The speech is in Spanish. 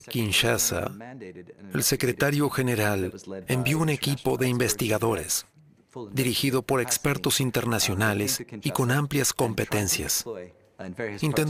Kinshasa, el secretario general envió un equipo de investigadores, dirigido por expertos internacionales y con amplias competencias. Intentó